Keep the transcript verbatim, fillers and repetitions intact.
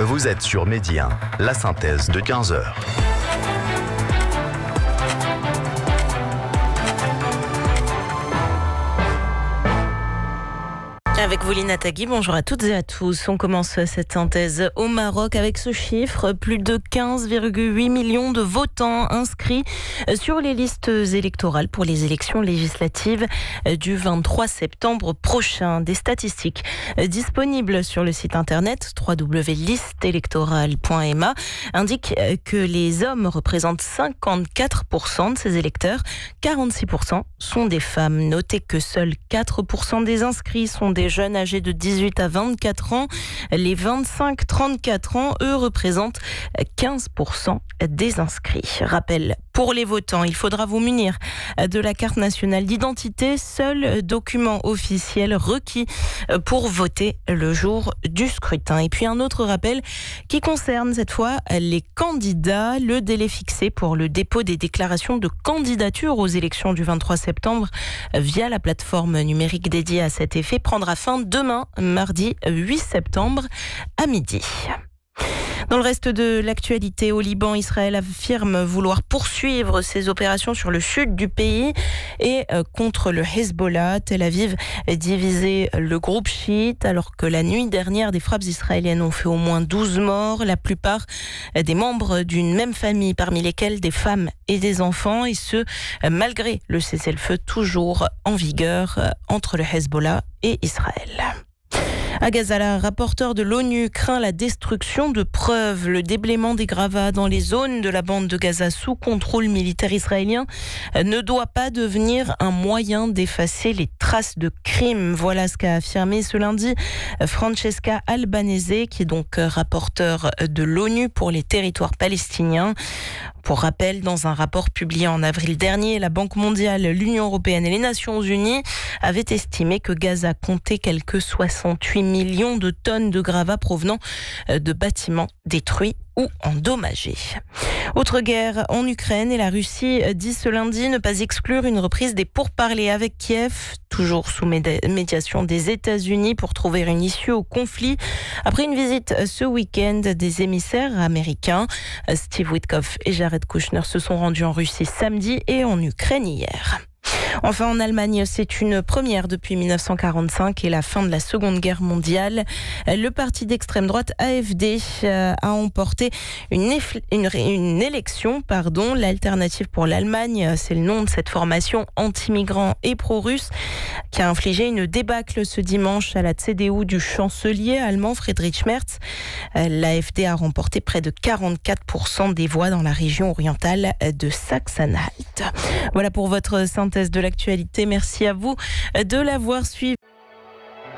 Vous êtes sur Midi un, la synthèse de quinze heures. Avec vous, Lina Tagui, bonjour à toutes et à tous. On commence cette synthèse au Maroc avec ce chiffre, plus de quinze virgule huit millions de votants inscrits sur les listes électorales pour les élections législatives du vingt-trois septembre prochain. Des statistiques disponibles sur le site internet w w w point liste électorale point m a indiquent que les hommes représentent cinquante-quatre pour cent de ces électeurs, quarante-six pour cent sont des femmes. Notez que seuls quatre pour cent des inscrits sont des jeunes âgés de dix-huit à vingt-quatre ans. Les vingt-cinq à trente-quatre ans, eux, représentent quinze pour cent des inscrits. Rappel, pour les votants, il faudra vous munir de la carte nationale d'identité, seul document officiel requis pour voter le jour du scrutin. Et puis un autre rappel qui concerne cette fois les candidats. Le délai fixé pour le dépôt des déclarations de candidature aux élections du vingt-trois septembre via la plateforme numérique dédiée à cet effet prendra fin demain, mardi huit septembre à midi. Dans le reste de l'actualité, au Liban, Israël affirme vouloir poursuivre ses opérations sur le sud du pays et contre le Hezbollah. Tel Aviv divisé le groupe chiite alors que la nuit dernière, des frappes israéliennes ont fait au moins douze morts, la plupart des membres d'une même famille, parmi lesquels des femmes et des enfants, et ce, malgré le cessez-le-feu toujours en vigueur entre le Hezbollah et Israël. À Gaza, la rapporteure de l'ONU craint la destruction de preuves. Le déblaiement des gravats dans les zones de la bande de Gaza sous contrôle militaire israélien ne doit pas devenir un moyen d'effacer les traces de crimes. Voilà ce qu'a affirmé ce lundi Francesca Albanese, qui est donc rapporteure de l'ONU pour les territoires palestiniens. Pour rappel, dans un rapport publié en avril dernier, la Banque mondiale, l'Union européenne et les Nations unies avaient estimé que Gaza comptait quelques soixante-huit millions de tonnes de gravats provenant de bâtiments détruits ou endommagés. Autre guerre en Ukraine, et la Russie dit ce lundi ne pas exclure une reprise des pourparlers avec Kiev, toujours sous médiation des États-Unis pour trouver une issue au conflit. Après une visite ce week-end des émissaires américains, Steve Witkoff et Jared Kushner se sont rendus en Russie samedi et en Ukraine hier. Enfin, en Allemagne, c'est une première depuis mille neuf cent quarante-cinq et la fin de la Seconde Guerre mondiale. Le parti d'extrême droite A F D a emporté une, une, une élection. Pardon. L'Alternative pour l'Allemagne, c'est le nom de cette formation anti-migrants et pro-russe qui a infligé une débâcle ce dimanche à la C D U du chancelier allemand Friedrich Merz. L'A F D a remporté près de quarante-quatre pour cent des voix dans la région orientale de Saxe-Anhalt. Voilà pour votre synthèse de l'actualité. Merci à vous de l'avoir suivi.